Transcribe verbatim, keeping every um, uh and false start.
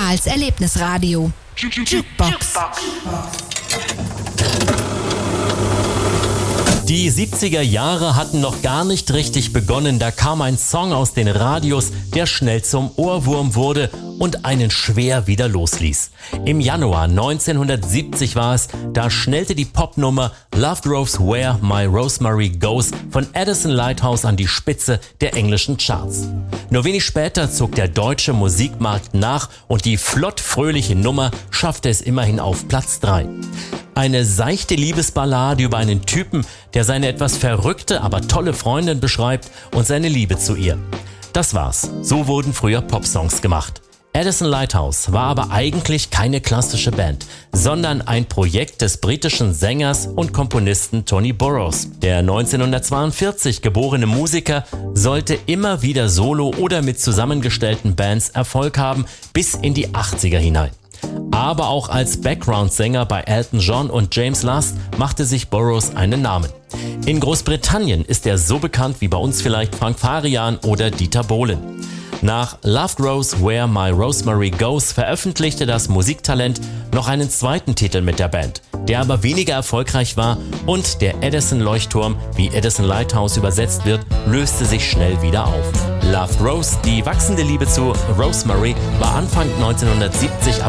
Ehemals Erlebnisradio. Jukebox. Die siebziger Jahre hatten noch gar nicht richtig begonnen, da kam ein Song aus den Radios, der schnell zum Ohrwurm wurde und einen schwer wieder losließ. Im Januar neunzehnhundertsiebzig war es, da schnellte die Popnummer Love Grows Where My Rosemary Goes von Addison Lighthouse an die Spitze der englischen Charts. Nur wenig später zog der deutsche Musikmarkt nach und die flott fröhliche Nummer schaffte es immerhin auf Platz drei. Eine seichte Liebesballade über einen Typen, der seine etwas verrückte, aber tolle Freundin beschreibt und seine Liebe zu ihr. Das war's. So wurden früher Popsongs gemacht. Addison Lighthouse war aber eigentlich keine klassische Band, sondern ein Projekt des britischen Sängers und Komponisten Tony Burrows. Der neunzehnhundertzweiundvierzig geborene Musiker sollte immer wieder solo oder mit zusammengestellten Bands Erfolg haben, bis in die achtziger hinein. Aber auch als Background-Sänger bei Elton John und James Last machte sich Burrows einen Namen. In Großbritannien ist er so bekannt wie bei uns vielleicht Frank Farian oder Dieter Bohlen. Nach Love Grows Where My Rosemary Goes veröffentlichte das Musiktalent noch einen zweiten Titel mit der Band, der aber weniger erfolgreich war und der Edison-Leuchtturm, wie Edison Lighthouse übersetzt wird, löste sich schnell wieder auf. Love Grows, die wachsende Liebe zu Rosemary, war Anfang neunzehnhundertsiebzig aber